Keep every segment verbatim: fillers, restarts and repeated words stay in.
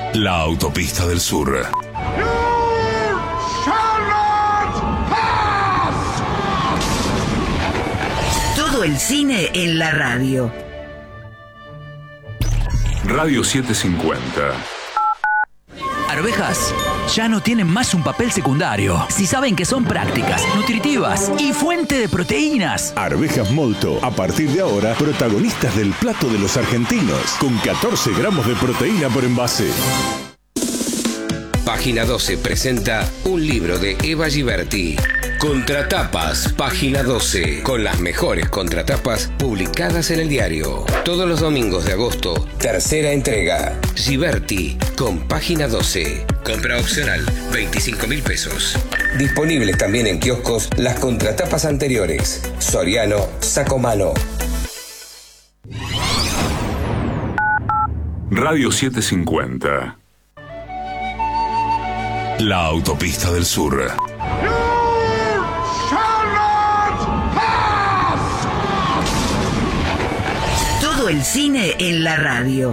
La autopista del sur. Todo el cine en la radio. Radio setecientos cincuenta. Arvejas ya no tienen más un papel secundario. Si saben que son prácticas, nutritivas y fuente de proteínas. Arvejas Molto, a partir de ahora, protagonistas del plato de los argentinos, con catorce gramos de proteína por envase. Página doce presenta un libro de Eva Giberti. Contratapas, Página doce, con las mejores contratapas publicadas en el diario. Todos los domingos de agosto, tercera entrega. Giberti, con Página doce. Compra opcional, veinticinco mil pesos. Disponibles también en kioscos las contratapas anteriores. Soriano, Sacomano. Radio setecientos cincuenta. La autopista del sur. Todo el cine en la radio.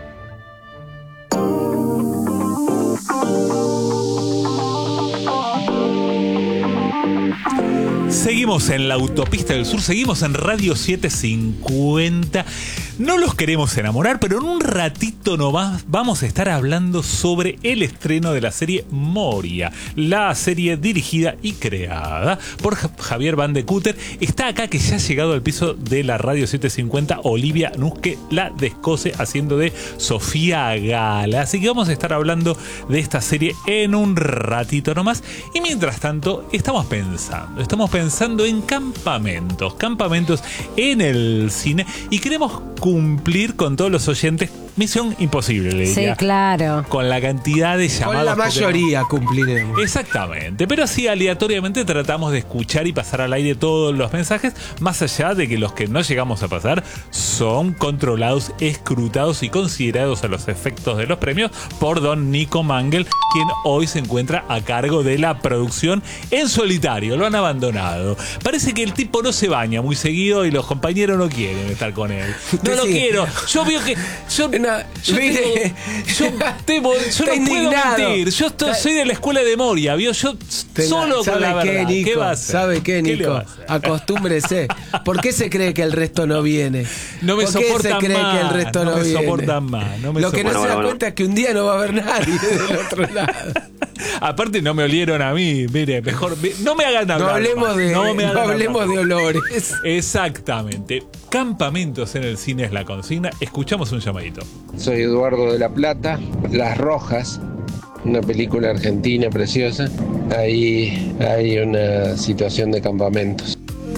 Seguimos en la autopista del sur, seguimos en Radio setecientos cincuenta. No los queremos enamorar, pero en un ratito nomás vamos a estar hablando sobre el estreno de la serie Moria, la serie dirigida y creada por Javier Van de Cúter. Está acá, que ya ha llegado al piso de la Radio setecientos cincuenta, Olivia Nusque, la descose, haciendo de Sofía Gala. Así que vamos a estar hablando de esta serie en un ratito nomás. Y mientras tanto, estamos pensando, estamos pensando en campamentos, campamentos en el cine, y queremos cumplir con todos los oyentes. Misión imposible, le diría. Sí, claro. Con la cantidad de llamados. Con la mayoría cumpliremos. Exactamente. Pero sí, aleatoriamente tratamos de escuchar y pasar al aire todos los mensajes, más allá de que los que no llegamos a pasar son controlados, escrutados y considerados a los efectos de los premios por don Nico Mangel, quien hoy se encuentra a cargo de la producción en solitario. Lo han abandonado. Parece que el tipo no se baña muy seguido y los compañeros no quieren estar con él. No lo sí. quiero. Yo veo que... Yo, Una, yo, mire, tengo, yo, temo, yo no indignado. puedo mentir. Yo estoy, soy de la escuela de Moria, ¿vio? Yo Tenga, solo con la qué, verdad. Nico? ¿Qué va a hacer? ¿Sabe qué, ¿Qué le va Nico? a hacer? Acostúmbrese. ¿Por qué se cree que el resto no viene? No me ¿Por qué soportan se cree más, que el resto no, no me viene? soportan más, no me Lo que no soportan. se da Bueno, bueno, cuenta es que un día no va a haber nadie del otro lado. Aparte no me olieron a mí, mire, mejor no me hagan hablar. No hablemos más. de, no me no hagan hablemos hablar. de olores. Exactamente. Campamentos en el cine es la consigna. Escuchamos un llamadito. Soy Eduardo de La Plata, Las Rojas, una película argentina preciosa. Ahí hay una situación de campamentos.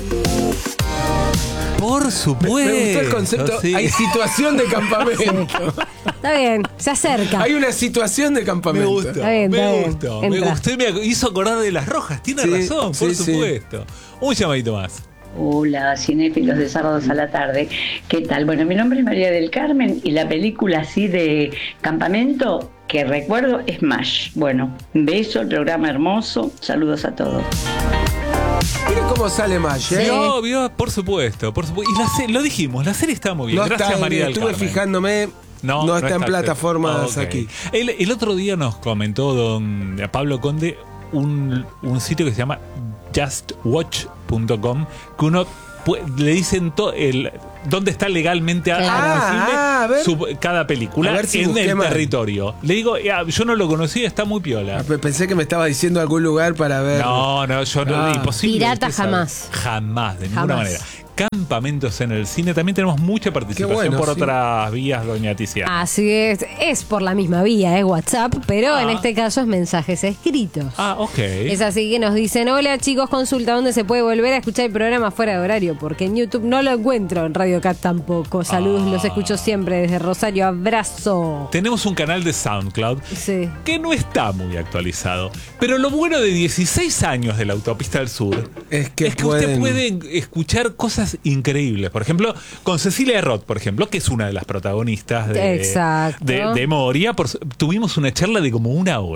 Por supuesto. Me gustó el concepto. Sí. Hay situación de campamento. Está bien, se acerca. Hay una situación de Me campamento. gustó, Está bien, está me bien. gustó, me Entra. gustó y me hizo acordar de Las Rojas. Tiene Sí, razón, por sí, sí. supuesto. Un llamadito más. Hola, cinéfilos de sábados a la tarde. ¿Qué tal? Bueno, mi nombre es María del Carmen y la película así de campamento que recuerdo es MASH. Bueno, un beso, el programa hermoso. Saludos a todos. Miren cómo sale más, ¿eh? Sí, obvio, por supuesto, por supuesto. Y la serie, lo dijimos, la serie está muy bien. No Gracias, está, María del estuve Carmen. fijándome. No, no está, en plataformas Ok. aquí. El, el otro día nos comentó don Pablo Conde un, un sitio que se llama just watch punto com, que uno puede, le dicen to, el, dónde está legalmente Claro. admisible Ah, a ver. su- cada película A ver si en busqué el mal. territorio. Le digo, ya, yo no lo conocía, está muy piola. Ah, Pensé que me estaba diciendo algún lugar para ver. No, no, yo no, Ah. imposible. Pirata usted sabe. jamás. Jamás, de ninguna Jamás. manera. Campamentos en el cine, también tenemos mucha participación bueno, por sí. otras vías, doña Tiziana. Así es, es por la misma vía, es WhatsApp, pero Ah. en este caso es mensajes escritos. Ah, ok. Es así que nos dicen, hola chicos, consulta dónde se puede volver a escuchar el programa fuera de horario, porque en YouTube no lo encuentro, en Radio Cat tampoco. Saludos, Ah. los escucho siempre desde Rosario, abrazo. Tenemos un canal de SoundCloud Sí. que no está muy actualizado. Pero lo bueno de dieciséis años de la Autopista del Sur Es que usted pueden- puede escuchar cosas increíbles. Por ejemplo, con Cecilia Roth, por ejemplo, que es una de las protagonistas de, Exacto. de, de Moria. Por, tuvimos una charla de como una hora.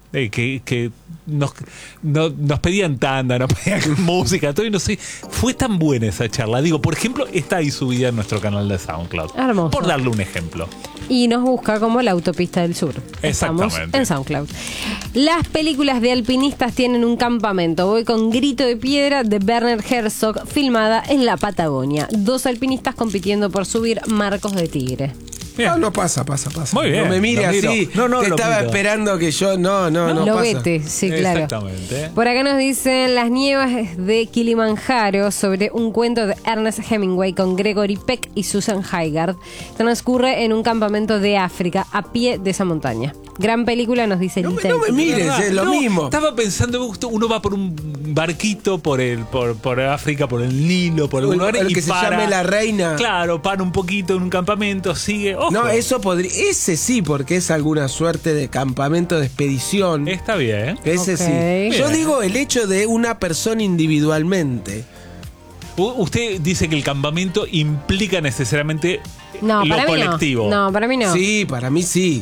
eh, que, que nos, no, nos pedían tanda, nos pedían música, todo, y no sé, fue tan buena esa charla. Digo, por ejemplo, está ahí subida en nuestro canal de SoundCloud. Hermoso. Por darle un ejemplo. Y nos busca como La Autopista del Sur. Estamos Exactamente. en SoundCloud. Las películas de alpinistas tienen un campamento. Voy con Grito de Piedra de Werner Herzog, filmada en la Patagonia. Dos alpinistas compitiendo por subir Marcos de Tigre. No, no pasa, pasa, pasa. Muy bien, No me mire lo miro. así. No, no, Te lo estaba miro. esperando que yo. No, no, no. Lo pasa. vete, sí, claro. Exactamente. Por acá nos dicen Las Nievas de Kilimanjaro, sobre un cuento de Ernest Hemingway con Gregory Peck y Susan Haggard. Transcurre en un campamento de África, a pie de esa montaña. Gran película, nos dice No, me- Lita. no me de mires, ¿Verdad? es lo No, mismo. Estaba pensando, uno va por un barquito por el por, por África, por el Nilo, por algún El- lugar el y que se para. llame La Reina. Claro, para un poquito en un campamento, sigue. Ojo. No, eso podría. Ese sí, porque es alguna suerte de campamento de expedición. Está bien. Ese Ok. sí. Yo Bien. digo el hecho de una persona individualmente. U- Usted dice que el campamento implica necesariamente No, lo para mí colectivo. no. No, para mí no. Sí, para mí sí.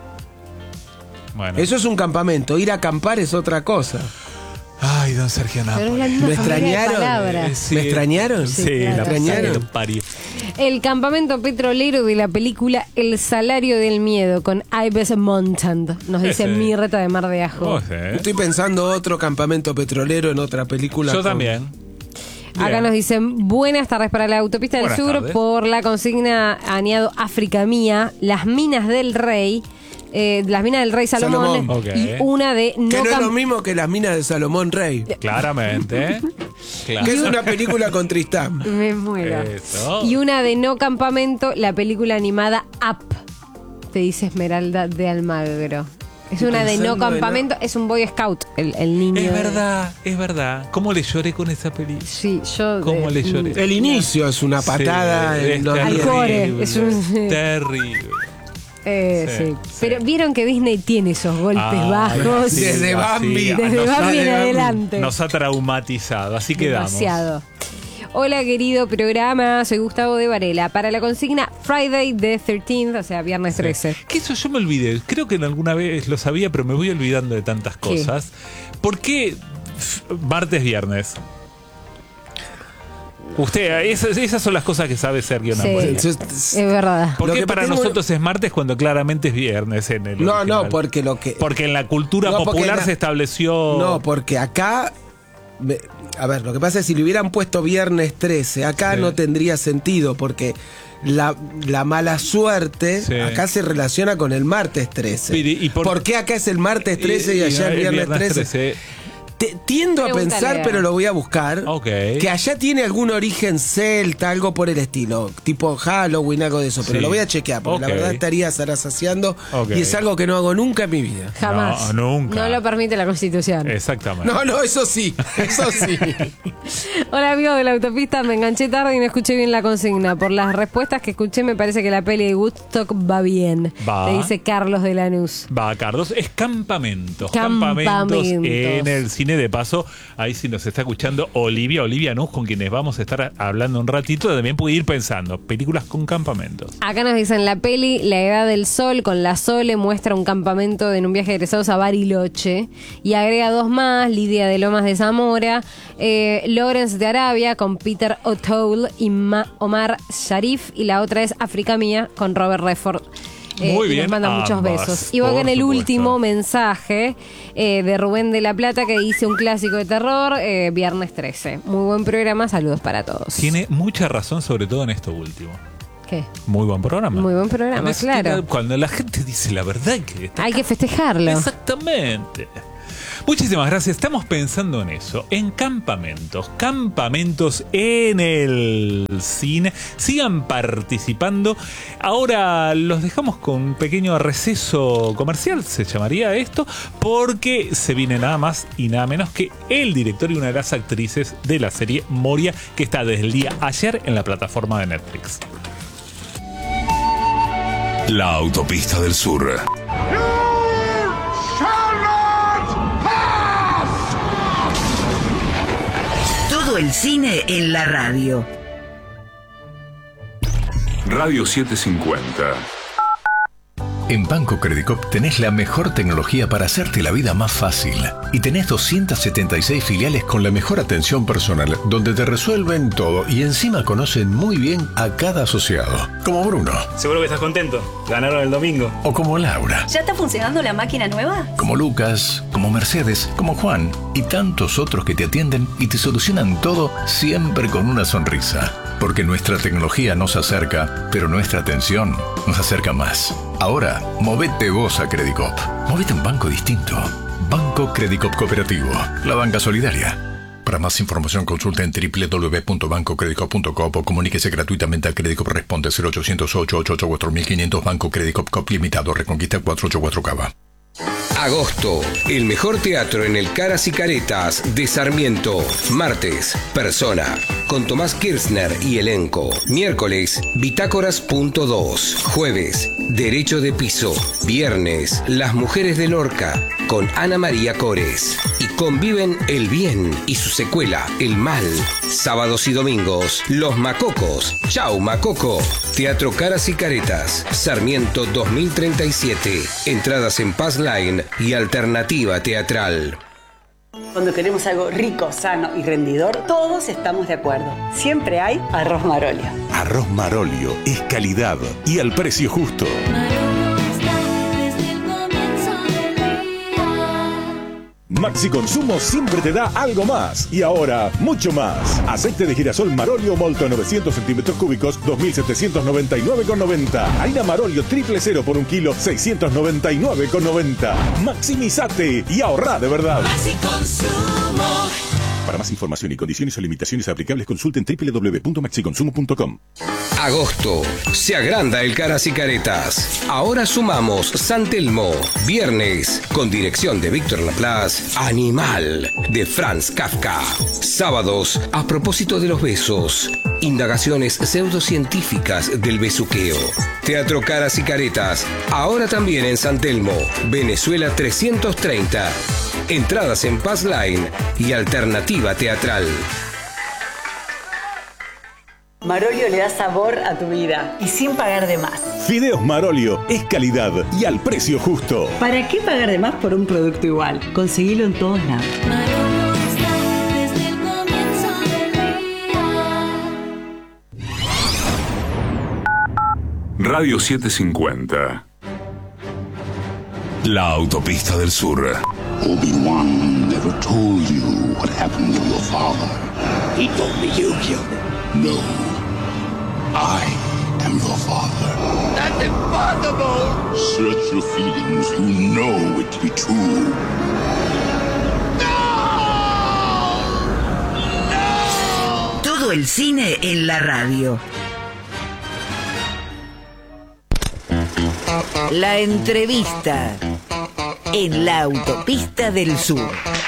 Bueno. Eso es un campamento. Ir a acampar es otra cosa. Ay, don Sergio Nápoles. Pero es la misma ¿Me familia de extrañaron? palabras. Eh, sí. ¿Me extrañaron? Sí, Sí, claro. la extrañaron. puta que parió. El campamento petrolero de la película El Salario del Miedo con Ives Montand. Nos dice Ese. Mirreta de Mar de Ajo. Oh, sí. Estoy pensando otro campamento petrolero en otra película. Yo con- también. Acá Bien. nos dicen buenas tardes para la Autopista del Buenas Sur tardes. por la consigna añado África Mía, Las Minas del Rey, eh, Las Minas del Rey Salomón, Salomón. Ok. y una de Que No no es Cam- lo mismo que las minas de Salomón Rey. Claramente. Claro. Que es una película con Tristán. Me muero. Eso. Y una de No Campamento, la película animada Up, te dice Esmeralda de Almagro. Es Estoy una de No pensando en Campamento, es un Boy Scout, el, el niño. Es de- verdad, es verdad. ¿Cómo le lloré con esa película? Sí, yo. ¿Cómo de- le lloré? El inicio es una patada Sí, en es los Al dientes. core, es un- Terrible. Eh, Sí, sí. sí. Pero vieron que Disney tiene esos golpes Ay, bajos. sí, Desde así, Bambi. Desde nos, Bambi en Bambi. adelante. nos ha traumatizado. Así quedamos. Demasiado. Hola, querido programa. Soy Gustavo de Varela. Para la consigna Friday the thirteenth, o sea, viernes Sí. trece. Que eso yo me olvidé. Creo que en alguna vez lo sabía, pero me voy olvidando de tantas cosas. ¿Por qué f- martes, viernes? Usted, esas, esas son las cosas que sabe Sergio Sí. Nápoles. Entonces, Es verdad. ¿Por Lo qué que para tengo- nosotros es martes cuando claramente es viernes en el No, original? no, porque lo que. Porque en la cultura No, porque popular la- se estableció... No, porque acá. me- A ver, lo que pasa es que si le hubieran puesto viernes trece, acá Sí. no tendría sentido, porque la, la mala suerte Sí. acá se relaciona con el martes trece. Pero, ¿y por- por... qué acá es el martes trece y, allá el viernes trece? trece. Te- tiendo a Pregúntale pensar, a- pero lo voy a buscar, Ok. que allá tiene algún origen celta, algo por el estilo, tipo Halloween, algo de eso, pero Sí. lo voy a chequear, porque Ok. la verdad estaría zarazaseando Ok. y es algo que no hago nunca en mi vida. Jamás. No, nunca. No lo permite la Constitución. Exactamente. No, no, eso sí, eso sí. Hola, amigos de la autopista. Me enganché tarde y no escuché bien la consigna. Por las respuestas que escuché, me parece que la peli de Woodstock va bien. Va. Le dice Carlos de Lanús. Va, Carlos, es campamentos. Campamentos. Campamentos en el cine. De paso, ahí sí nos está escuchando Olivia, Olivia Nuz, con quienes vamos a estar hablando un ratito. También puede ir pensando, películas con campamentos. Acá nos dicen la peli La Edad del Sol con la Sole muestra un campamento en un viaje de egresados a Bariloche y agrega dos más, Lidia de Lomas de Zamora, eh, Lawrence de Arabia con Peter O'Toole y Ma- Omar Sharif, y la otra es África Mía con Robert Redford. Eh, Muy y bien, nos mandan muchos ambas, besos. Y voy por con el supuesto. último mensaje eh, de Rubén de la Plata, que dice un clásico de terror, eh, viernes trece. Muy buen programa, saludos para todos. Tiene mucha razón, sobre todo en esto último. ¿Qué? Muy buen programa. Muy buen programa, Es que claro. Cuando la gente dice la verdad, hay que Hay que festejarlo. Exactamente. Muchísimas gracias. Estamos pensando en eso, en campamentos, campamentos en el cine. Sigan participando. Ahora los dejamos con un pequeño receso comercial, se llamaría esto, porque se viene nada más y nada menos que el director y una de las actrices de la serie Moria, que está desde el día ayer en la plataforma de Netflix. La Autopista del Sur. Todo el cine en la radio. Radio setecientos cincuenta. En Banco Credicop tenés la mejor tecnología para hacerte la vida más fácil. Y tenés doscientas setenta y seis filiales con la mejor atención personal, donde te resuelven todo y encima conocen muy bien a cada asociado. Como Bruno. Seguro que estás contento. Ganaron el domingo. O como Laura. ¿Ya está funcionando la máquina nueva? Como Lucas, como Mercedes, como Juan y tantos otros que te atienden y te solucionan todo siempre con una sonrisa. Porque nuestra tecnología nos acerca, pero nuestra atención nos acerca más. Ahora, movete vos a Credicop. Movete a un banco distinto. Banco Credicop Cooperativo. La banca solidaria. Para más información consulta en doble u doble u doble u punto banco credicop punto com o comuníquese gratuitamente a Credicop Responde cero ochocientos ocho ocho ocho cuatro mil quinientos Banco Credicop Cop Limitado Reconquista cuatrocientos ochenta y cuatro Cava. Agosto, el mejor teatro en el Caras y Caretas de Sarmiento. Martes, Persona, con Tomás Kirchner y elenco. Miércoles, Bitácoras punto dos. Jueves, Derecho de Piso. Viernes, Las Mujeres de Lorca, con Ana María Cores. Y conviven el bien y su secuela, el mal. Sábados y domingos, Los Macocos. Chau, Macoco. Teatro Caras y Caretas, Sarmiento dos mil treinta y siete. Entradas en Paz Line y Alternativa Teatral. Cuando queremos algo rico, sano y rendidor, todos estamos de acuerdo. Siempre hay arroz Marolio. Arroz Marolio es calidad y al precio justo. Maxi Consumo siempre te da algo más y ahora mucho más. Aceite de girasol Marolio Molto novecientos centímetros cúbicos, dos mil setecientos noventa y nueve con noventa. Harina Marolio triple cero por un kilo, seiscientos noventa y nueve con noventa. Maximizate y ahorrá de verdad. Maxi Consumo. Para más información y condiciones o limitaciones aplicables consulten doble u doble u doble u punto maxi consumo punto com. Agosto, se agranda el Caras y Caretas. Ahora sumamos San Telmo. Viernes, con dirección de Víctor Laplace, Animal, de Franz Kafka. Sábados, a propósito de los besos. Indagaciones pseudocientíficas del besuqueo. Teatro Caras y Caretas, ahora también en San Telmo, Venezuela trescientos treinta. Entradas en Paz Line y Alternativa Teatral. Marolio le da sabor a tu vida y sin pagar de más. Fideos Marolio es calidad y al precio justo. ¿Para qué pagar de más por un producto igual? Conseguilo en todos lados. Radio setecientos cincuenta. La autopista del sur. Obi-Wan never told you what happened to your father. He told me you killed him. No. I am your father. That's impossible! Search your feelings. You know it to be true. No! No! Todo el cine en la radio. La entrevista en la autopista del sur.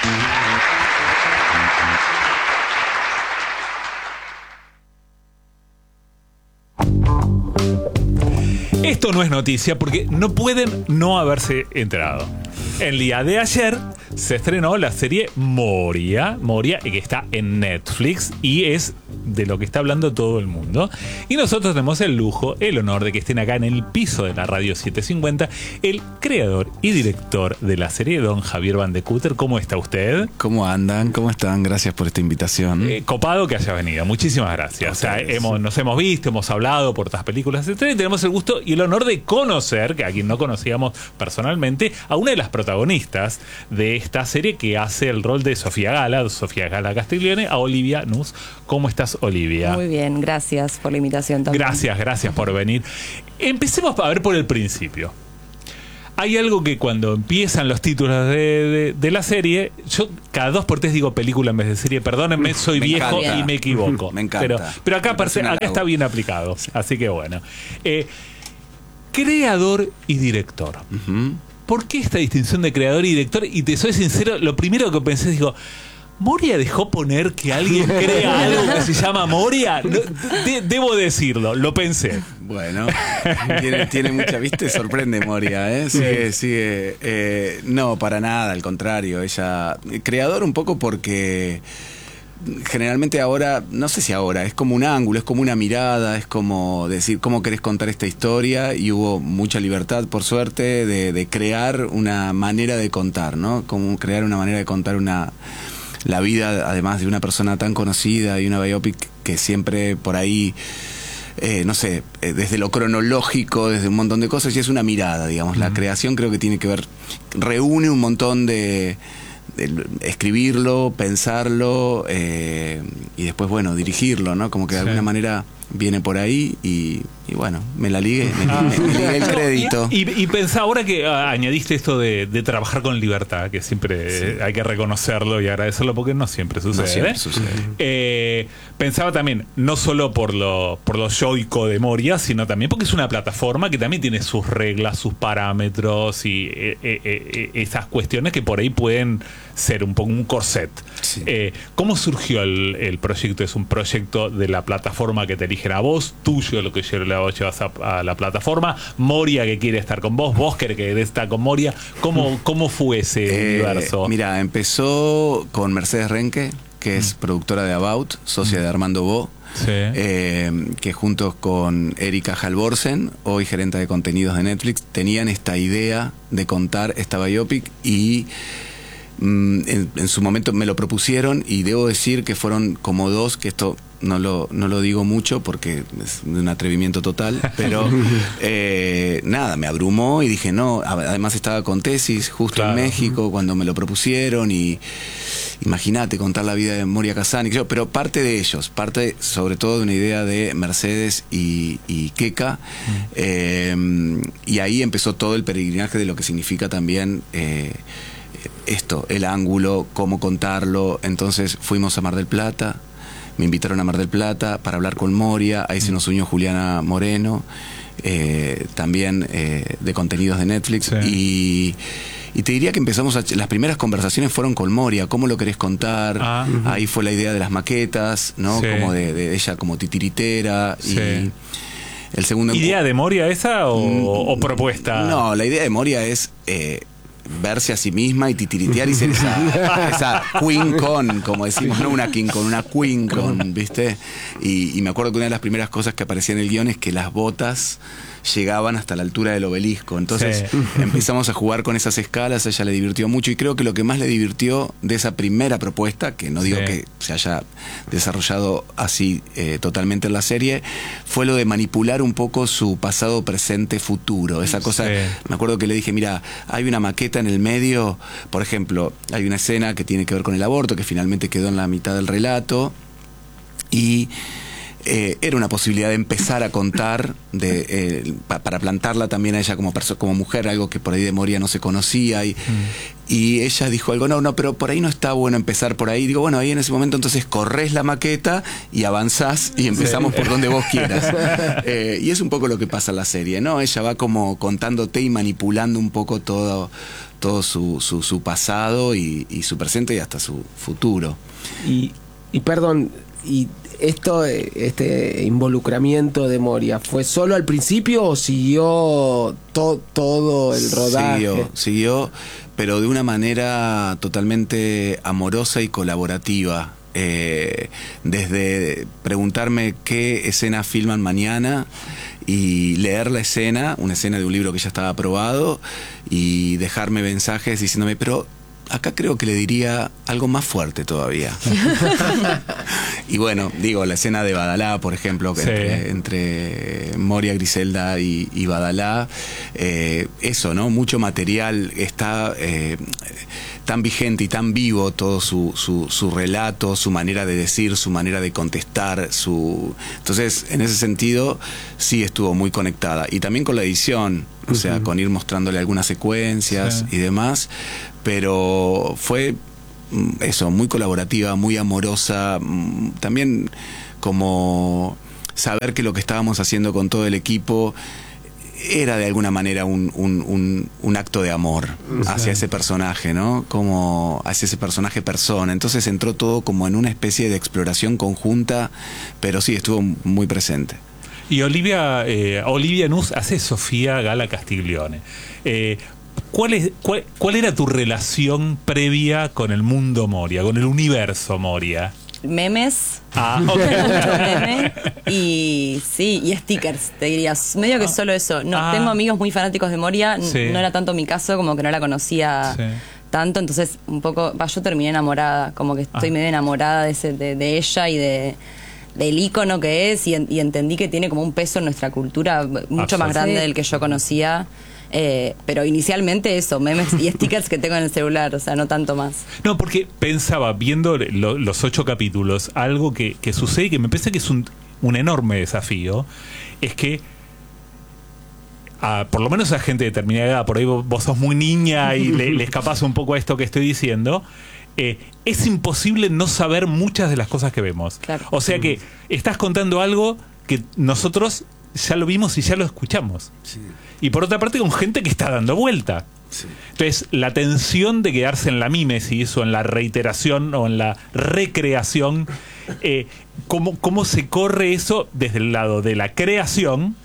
Esto no es noticia porque no pueden no haberse enterado. El día de ayer se estrenó la serie Moria, Moria, que está en Netflix y es de lo que está hablando todo el mundo. Y nosotros tenemos el lujo, el honor de que estén acá en el piso de la Radio setecientos cincuenta el creador y director de la serie, don Javier Van de Cúter. ¿Cómo está usted? ¿Cómo andan? ¿Cómo están? Gracias por esta invitación. Eh, copado que haya venido. Muchísimas gracias. O sea, hemos, nos hemos visto, hemos hablado por otras películas, etcétera, y tenemos el gusto y el honor de conocer, que a quien no conocíamos personalmente, a una de las protagonistas de esta serie que hace el rol de Sofía Gala, Sofía Gala Castiglione, a Olivia Nus. ¿Cómo estás, Olivia? Muy bien, gracias por la invitación también. Gracias, gracias por venir. Empecemos a ver por el principio. Hay algo que cuando empiezan los títulos de, de, de la serie, yo cada dos por tres digo película en vez de serie. Perdónenme, soy me viejo encanta. Y me equivoco. Me encanta. Pero, pero acá, parce, acá está bien aplicado. Sí. Así que bueno. Eh, creador y director. Uh-huh. ¿Por qué esta distinción de creador y director? Y te soy sincero, lo primero que pensé, digo, ¿Moria dejó poner que alguien crea algo que se llama Moria? No, de, debo decirlo, lo pensé. Bueno, tiene, tiene mucha, ¿viste? Sorprende Moria, ¿eh? Sigue, sigue. Eh, no, para nada, al contrario. Ella, creador un poco porque generalmente ahora, no sé si ahora, es como un ángulo, es como una mirada, es como decir cómo querés contar esta historia, y hubo mucha libertad, por suerte, de, de crear una manera de contar, ¿no? Como crear una manera de contar una la vida, además de una persona tan conocida y una biopic que siempre por ahí... Eh, no sé, eh, desde lo cronológico, desde un montón de cosas, y es una mirada, digamos. Uh-huh. La creación creo que tiene que ver, reúne un montón de, de escribirlo, pensarlo, eh, y después, bueno, dirigirlo, ¿no? Como que de sí. alguna manera viene por ahí y, y bueno, me la ligué, me, ah. me, me ligué el crédito. Y, y, y pensá, ahora que ah, añadiste esto de, de trabajar con libertad, que siempre sí. eh, hay que reconocerlo y agradecerlo porque no siempre sucede. No siempre ¿eh? sucede. Eh, pensaba también, no solo por lo, por lo yoico de Moria, sino también porque es una plataforma que también tiene sus reglas, sus parámetros y eh, eh, eh, esas cuestiones que por ahí pueden ser un poco un corset. Sí. Eh, ¿Cómo surgió el, el proyecto? ¿Es un proyecto de la plataforma que te eligen a vos, tuyo lo que llevas a, a la plataforma, Moria que quiere estar con vos, vos que querés estar con Moria? ¿Cómo, cómo fue ese eh, universo? Mira, empezó con Mercedes Renque, que es mm. productora de About, socia mm. de Armando Bo, sí. eh, que juntos con Erika Halvorsen, hoy gerente de contenidos de Netflix, tenían esta idea de contar esta biopic y mm, en, en su momento me lo propusieron, y debo decir que fueron como dos, que esto no lo, no lo digo mucho porque es un atrevimiento total, pero eh, nada, me abrumó y dije no. Además estaba con tesis justo claro. en México cuando me lo propusieron, y imagínate contar la vida de Moria Kazan, pero parte de ellos, parte sobre todo de una idea de Mercedes y, y Keka, mm. eh, y ahí empezó todo el peregrinaje de lo que significa también eh, esto, el ángulo, cómo contarlo. Entonces fuimos a Mar del Plata, me invitaron a Mar del Plata para hablar con Moria, ahí se nos unió Juliana Moreno, eh, también eh, de contenidos de Netflix, sí. y, y te diría que empezamos, a, las primeras conversaciones fueron con Moria, ¿cómo lo querés contar? Ah, uh-huh. Ahí fue la idea de las maquetas, ¿no? Sí. Como de, de ella como titiritera, sí. y el segundo... ¿Idea de Moria esa o, mm, o propuesta? No, la idea de Moria es... Eh, verse a sí misma y titiritear y ser esa, esa queen con, como decimos, no una king con, una queen con, ¿viste? Y, y me acuerdo que una de las primeras cosas que aparecía en el guión es que las botas llegaban hasta la altura del obelisco. Entonces sí. empezamos a jugar con esas escalas, a ella le divirtió mucho, y creo que lo que más le divirtió de esa primera propuesta, que no digo sí. que se haya desarrollado así eh, totalmente en la serie, fue lo de manipular un poco su pasado, presente, futuro. Esa cosa, sí. me acuerdo que le dije, mira, hay una maqueta en el medio, por ejemplo, hay una escena que tiene que ver con el aborto, que finalmente quedó en la mitad del relato, y Eh, era una posibilidad de empezar a contar, de, eh, pa, para plantarla también a ella como, como mujer, algo que por ahí de Moria no se conocía, y, mm. y ella dijo algo, no, no, pero por ahí no está bueno empezar por ahí. Digo, bueno, ahí en ese momento entonces corres la maqueta y avanzás y empezamos sí. por donde vos quieras. eh, y es un poco lo que pasa en la serie, ¿no? Ella va como contándote y manipulando un poco todo, todo su, su, su pasado y, y su presente y hasta su futuro. Y, y perdón, y esto, este involucramiento de Moria, ¿fue solo al principio o siguió to, todo el rodaje? Siguió, siguió, pero de una manera totalmente amorosa y colaborativa. Eh, desde preguntarme qué escena filman mañana y leer la escena, una escena de un libro que ya estaba aprobado, y dejarme mensajes diciéndome, pero acá creo que le diría algo más fuerte todavía. Y bueno, digo, la escena de Badalá, por ejemplo, que sí. entre, entre Moria, Griselda y, y Badalá, eh, eso, ¿no? Mucho material está eh, tan vigente y tan vivo, todo su, su, su relato, su manera de decir, su manera de contestar, su... Entonces, en ese sentido, sí estuvo muy conectada. Y también con la edición, o sea, uh-huh. con ir mostrándole algunas secuencias sí. y demás, pero fue eso, muy colaborativa, muy amorosa, también como saber que lo que estábamos haciendo con todo el equipo era de alguna manera un, un, un, un acto de amor sí. hacia ese personaje, ¿no? Como hacia ese personaje persona. Entonces entró todo como en una especie de exploración conjunta, pero sí, estuvo muy presente. Y Olivia, eh, Olivia Nuz hace Sofía Gala Castiglione. Eh, ¿Cuál, es, cuál, ¿Cuál era tu relación previa con el mundo Moria, con el universo Moria? memes. Ah, ok. Mucho meme. Y sí, y stickers, te dirías. Medio que solo eso. No, Ah. tengo amigos muy fanáticos de Moria. n- Sí. No era tanto mi caso, como que no la conocía Sí. tanto. Entonces, un poco. Va, yo terminé enamorada. Como que estoy Ah. medio enamorada de, ese, de, de ella y de del ícono que es. Y, en- y entendí que tiene como un peso en nuestra cultura mucho más Absoluto. grande Sí. del que yo conocía. Eh, pero inicialmente eso, memes y stickers que tengo en el celular, o sea, no tanto más. No, porque pensaba, viendo lo- los ocho capítulos, algo que, que sucede y que me parece que es un, un enorme desafío, es que a, por lo menos a gente de determinada edad, por ahí vos, vos sos muy niña y le, le escapás un poco a esto que estoy diciendo, eh, es imposible no saber muchas de las cosas que vemos. Claro. O sea que estás contando algo que nosotros ya lo vimos y ya lo escuchamos. Y por otra parte con gente que está dando vuelta. Entonces, la tensión de quedarse en la mímesis o en la reiteración o en la recreación, eh, ¿cómo, cómo se corre eso desde el lado de la creación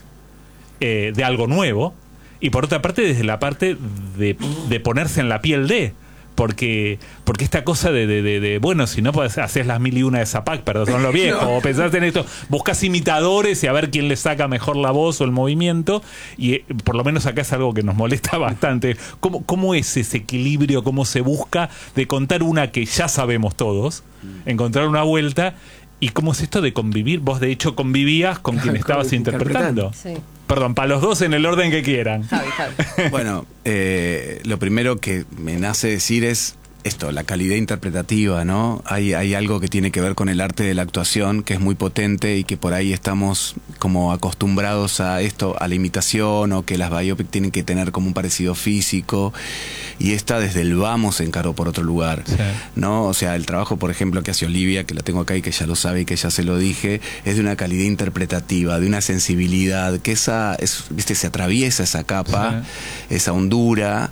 eh, de algo nuevo y por otra parte desde la parte de, de ponerse en la piel de... Porque, porque esta cosa de, de, de, de, bueno, si no pues, haces las mil y una de Zapac, perdón lo viejo, No. o pensás en esto, buscas imitadores y a ver quién le saca mejor la voz o el movimiento, y eh, por lo menos acá es algo que nos molesta bastante. ¿Cómo, cómo es ese equilibrio, cómo se busca de contar una que ya sabemos todos, encontrar una vuelta, y cómo es esto de convivir? Vos de hecho convivías con quien Con estabas el interpretando. Sí. Perdón, para los dos en el orden que quieran. Javi, Javi. Bueno, eh, lo primero que me nace decir es esto, la calidad interpretativa, ¿no? Hay, hay algo que tiene que ver con el arte de la actuación que es muy potente y que por ahí estamos como acostumbrados a esto, a la imitación, o que las biopic tienen que tener como un parecido físico, y esta desde el vamos se encaró por otro lugar, Sí. ¿no? O sea, el trabajo, por ejemplo, que hace Olivia, que la tengo acá y que ya lo sabe y que ya se lo dije, es de una calidad interpretativa, de una sensibilidad, que esa, es, viste, se atraviesa esa capa, esa hondura,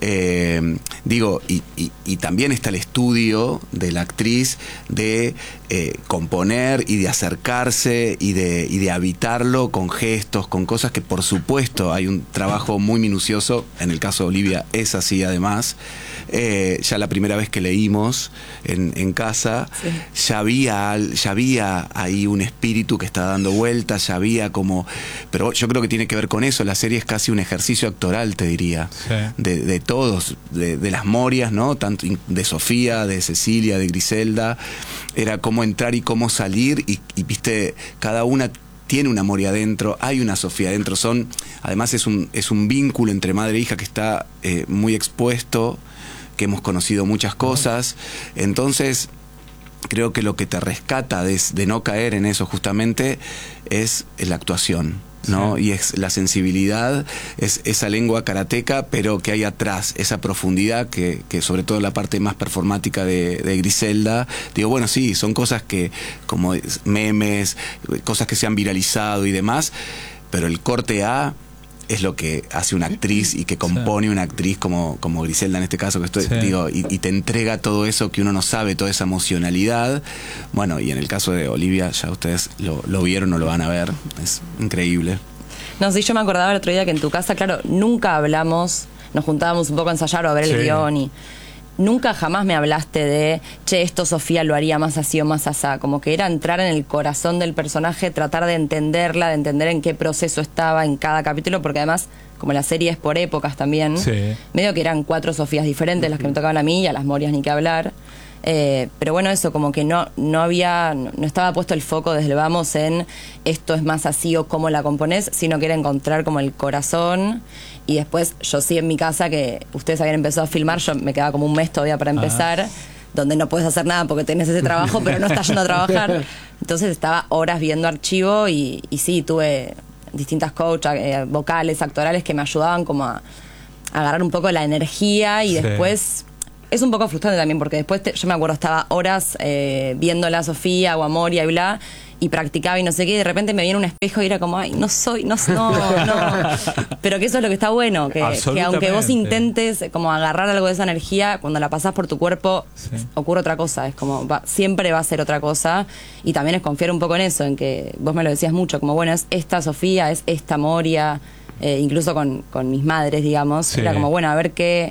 eh, digo, y, y, y también está el estudio de la actriz de eh, componer y de acercarse y de, y de habitarlo con gestos, con cosas que por supuesto hay un trabajo muy minucioso, en el caso de Olivia es así además. Eh, ya la primera vez que leímos en, en casa, sí. ya había ya había ahí un espíritu que está dando vueltas, ya había como, pero yo creo que tiene que ver con eso. La serie es casi un ejercicio actoral, te diría, Sí. de, de todos, de, de las Morias, ¿no? Tanto de Sofía, de Cecilia, de Griselda, era cómo entrar y cómo salir, y, y viste, cada una tiene una Moria adentro, hay una Sofía adentro, son, además es un, es un vínculo entre madre e hija que está eh, muy expuesto, que hemos conocido muchas cosas, entonces creo que lo que te rescata de, de no caer en eso justamente es la actuación, ¿no? Sí. Y es la sensibilidad, es esa lengua karateca, pero que hay atrás, esa profundidad que, que sobre todo la parte más performática de, de Griselda, digo, bueno, sí, son cosas que, como memes, cosas que se han viralizado y demás, pero el corte A es lo que hace una actriz y que compone una actriz como, como Griselda en este caso, que estoy, sí. digo, y, y te entrega todo eso que uno no sabe, toda esa emocionalidad. Bueno, y en el caso de Olivia, ya ustedes lo, lo vieron o lo van a ver, es increíble. No, sí, yo me acordaba el otro día que en tu casa, claro, nunca hablamos, nos juntábamos un poco a ensayar o a ver sí. el guión, y nunca jamás me hablaste de, che, esto Sofía lo haría más así o más asá. Como que era entrar en el corazón del personaje, tratar de entenderla, de entender en qué proceso estaba en cada capítulo, porque además, como la serie es por épocas también, sí. medio que eran cuatro Sofías diferentes las que me tocaban a mí, y a las Morias ni qué hablar. Eh, pero bueno, eso, como que no, no había, no, no estaba puesto el foco desde el vamos en esto es más así o cómo la componés, sino que era encontrar como el corazón. Y después yo sí en mi casa, que ustedes habían empezado a filmar, yo me quedaba como un mes todavía para empezar, ah. donde no puedes hacer nada porque tenés ese trabajo, pero no estás yendo a trabajar. Entonces estaba horas viendo archivo y, y sí, tuve distintas coaches, eh, vocales, actorales que me ayudaban como a, a agarrar un poco la energía, y sí. después es un poco frustrante también porque después te, yo me acuerdo estaba horas eh, viéndola a Sofía o a Moria y bla, y practicaba y no sé qué, y de repente me viene un espejo y era como, ay, no soy, no, no, no. Pero que eso es lo que está bueno, que, que aunque vos intentes como agarrar algo de esa energía, cuando la pasás por tu cuerpo, sí. ocurre otra cosa, es como, va, siempre va a ser otra cosa, y también es confiar un poco en eso, en que vos me lo decías mucho, como bueno, es esta Sofía, es esta Moria, eh, incluso con, con mis madres, digamos, sí. era como, bueno, a ver qué...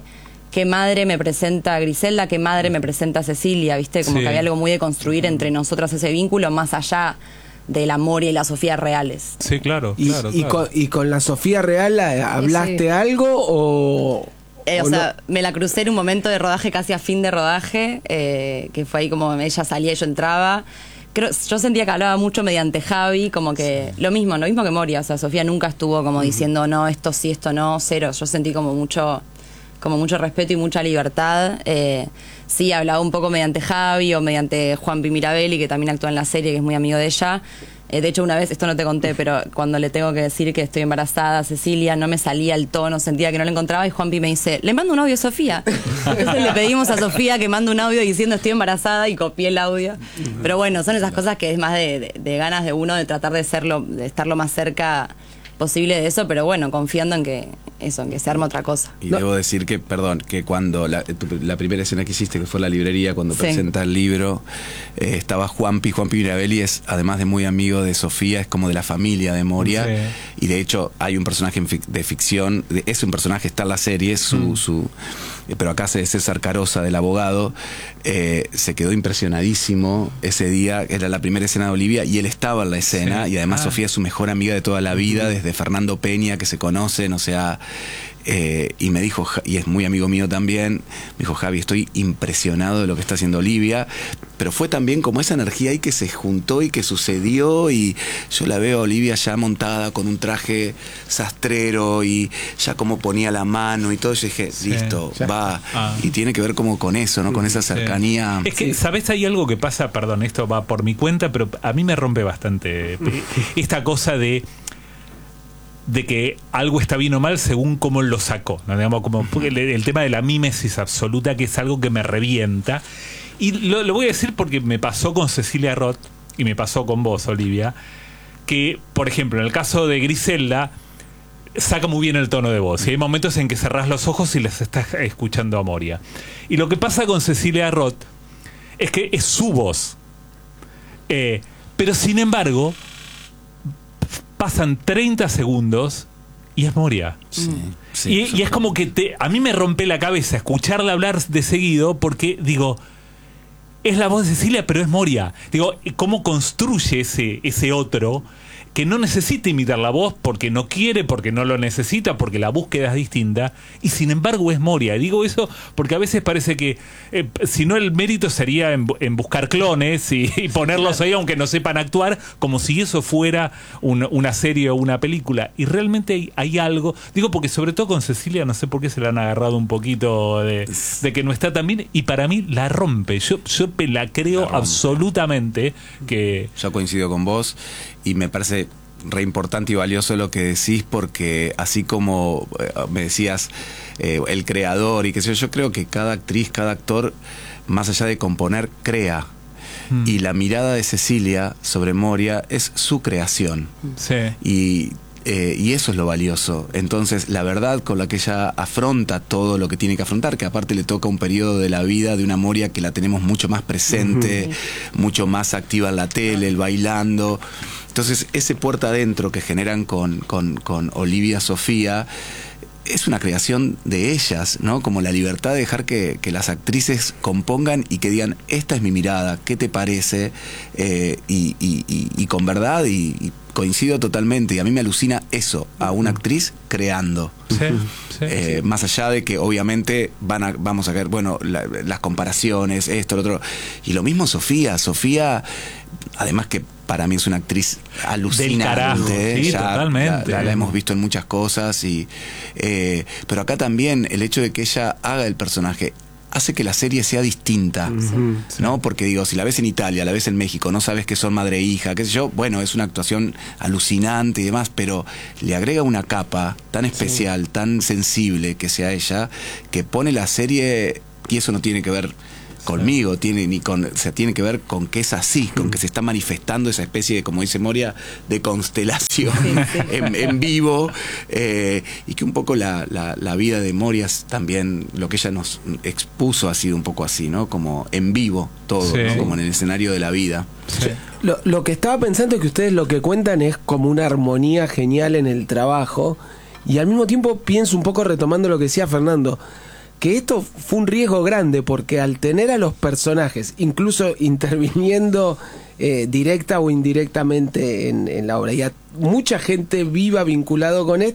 qué madre me presenta Griselda, qué madre me presenta Cecilia, ¿viste? Como Sí. que había algo muy de construir entre nosotras ese vínculo, más allá de la Moria y la Sofía reales. Sí, claro, Y, claro, y claro. Con, y con la Sofía Real, eh, ¿hablaste Sí. algo o...? Eh, o o sea, no? me la crucé en un momento de rodaje, casi a fin de rodaje, eh, que fue ahí como ella salía y yo entraba. Creo, yo sentía que hablaba mucho mediante Javi, como que lo mismo, lo mismo que Moria. O sea, Sofía nunca estuvo como diciendo, no, esto sí, esto no, cero. Yo sentí como mucho, como mucho respeto y mucha libertad. Eh, sí, hablaba un poco mediante Javi o mediante Juanpi Mirabelli, que también actúa en la serie, que es muy amigo de ella. Eh, de hecho, una vez, esto no te conté, pero cuando le tengo que decir que estoy embarazada a Cecilia, no me salía el tono, sentía que no lo encontraba y Juanpi me dice, le mando un audio a Sofía. Entonces le pedimos a Sofía que mande un audio diciendo estoy embarazada y copié el audio. Pero bueno, son esas cosas que es más de, de, de ganas de uno de tratar de serlo, de estar lo más cerca posible de eso, pero bueno, confiando en que eso, en que se arma otra cosa. Y debo decir que, perdón, que cuando la, tu- la primera escena que hiciste, que fue la librería, cuando Sí. presenta el libro, eh, estaba Juanpi, Juanpi Mirabelli es, además de muy amigo de Sofía, es como de la familia de Moria, Sí. y de hecho hay un personaje en fic- de ficción, de- es un personaje, está en la serie, su, Mm. su eh, pero acá hace César Carosa, del abogado, eh, se quedó impresionadísimo ese día, era la primera escena de Olivia, y él estaba en la escena, Sí. y además Ah. Sofía es su mejor amiga de toda la vida, desde Fernando Peña, que se conocen, o sea, eh, y me dijo, Ja- y es muy amigo mío también, me dijo, Javi, estoy impresionado de lo que está haciendo Olivia, pero fue también como esa energía ahí que se juntó y que sucedió, y yo la veo a Olivia ya montada con un traje sastrero y ya como ponía la mano y todo, yo dije, listo, ya va, Ah. y tiene que ver como con eso, ¿no? Con esa Sí. cercanía. Es que, ¿sabes? Hay algo que pasa, perdón, esto va por mi cuenta, pero a mí me rompe bastante esta cosa de de que algo está bien o mal según cómo lo sacó, ¿no? Digamos, como el, el tema de la mímesis absoluta, que es algo que me revienta. Y lo, lo voy a decir porque me pasó con Cecilia Roth y me pasó con vos, Olivia, que, por ejemplo, en el caso de Griselda, saca muy bien el tono de voz. Y hay momentos en que cerrás los ojos y les estás escuchando a Moria. Y lo que pasa con Cecilia Roth es que es su voz. Eh, pero sin embargo, pasan treinta segundos y es Moria. Sí, sí, y, y es como que te, a mí me rompe la cabeza escucharla hablar de seguido porque digo, es la voz de Cecilia, pero es Moria. Digo, ¿cómo construye ese, ese otro que no necesita imitar la voz porque no quiere, porque no lo necesita, porque la búsqueda es distinta, y sin embargo es Moria? Digo eso porque a veces parece que, eh, si no, el mérito sería en, bu- en buscar clones y, y ponerlos ahí aunque no sepan actuar, como si eso fuera un- una serie o una película. Y realmente hay, hay algo, digo porque sobre todo con Cecilia, no sé por qué se la han agarrado un poquito de, de que no está tan bien, y para mí la rompe. Yo, yo pe- la creo La rompe. absolutamente que... Yo coincido con vos y me parece re importante y valioso lo que decís, porque así como eh, me decías, eh, el creador y qué sé yo, yo creo que cada actriz, cada actor, más allá de componer, crea. Mm. Y la mirada de Cecilia sobre Moria es su creación. Sí. Y, eh, y eso es lo valioso. Entonces, la verdad con la que ella afronta todo lo que tiene que afrontar, que aparte le toca un periodo de la vida de una Moria que la tenemos mucho más presente, uh-huh. mucho más activa en la tele, el bailando. Entonces, ese puerta adentro que generan con, con, con Olivia Sofía es una creación de ellas, ¿no? Como la libertad de dejar que, que las actrices compongan y que digan, esta es mi mirada, ¿qué te parece? Eh, y, y, y, y con verdad, y, y coincido totalmente, y a mí me alucina eso, a una actriz creando. Sí, sí, eh, sí. Más allá de que obviamente van a, vamos a ver, bueno, la, las comparaciones, esto, lo otro. Y lo mismo Sofía, Sofía, además que para mí es una actriz alucinante. Del carajo, sí, ya totalmente. La, la, la hemos visto en muchas cosas, y eh, pero acá también el hecho de que ella haga el personaje hace que la serie sea distinta, uh-huh. ¿no? Porque digo, si la ves en Italia, la ves en México, no sabes que son madre e hija, qué sé yo, bueno, es una actuación alucinante y demás, pero le agrega una capa tan especial, sí. tan sensible que sea ella, que pone la serie, y eso no tiene que ver conmigo, tiene ni con, o sea, tiene que ver con que es así, con que se está manifestando esa especie de, como dice Moria, de constelación sí, sí. En, en vivo, eh, y que un poco la, la, la vida de Moria también, lo que ella nos expuso ha sido un poco así, ¿no? Como en vivo todo, sí. ¿no? Como en el escenario de la vida. Sí. Lo, lo que estaba pensando es que ustedes lo que cuentan es como una armonía genial en el trabajo, y al mismo tiempo pienso un poco, retomando lo que decía Fernando, que esto fue un riesgo grande, porque al tener a los personajes, incluso interviniendo eh, directa o indirectamente en, en la obra, y a mucha gente viva vinculado con esto,